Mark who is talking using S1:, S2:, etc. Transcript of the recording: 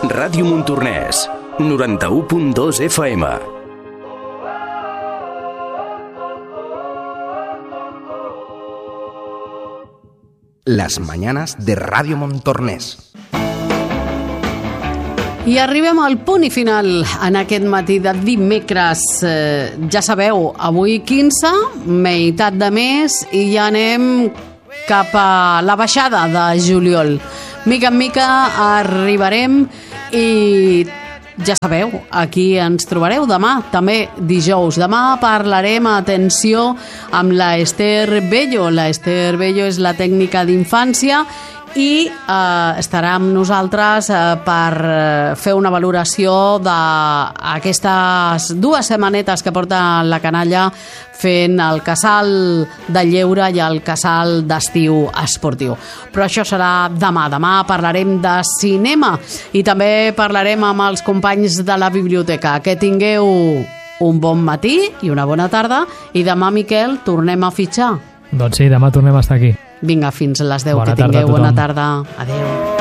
S1: Ràdio Montornès, 91.2 FM.
S2: Las mañanas de Radio Montornès.
S3: I arribem al punt i final en aquest matí de dimecres. Ja sabeu, avui 15, meitat de mes, i ja anem cap a la baixada de juliol. Mica en mica arribarem i ja sabeu, aquí ens trobareu demà, també dijous. Demà parlarem, atenció, amb la Esther Bello. La Esther Bello és la tècnica d'infància i estarà amb nosaltres per fer una valoració d'aquestes 2 setmanetes que porta la canalla fent el casal de lleure i el casal d'estiu esportiu. Però això serà demà. Demà parlarem de cinema i també parlarem amb els companys de la biblioteca. Que tingueu un bon matí i una bona tarda, i demà, Miquel, tornem a fitxar.
S4: Doncs sí, demà tornem a estar aquí.
S3: Vinga, fins a les 10,
S4: bona
S3: que tingueu
S4: bona
S3: tarda. Adéu.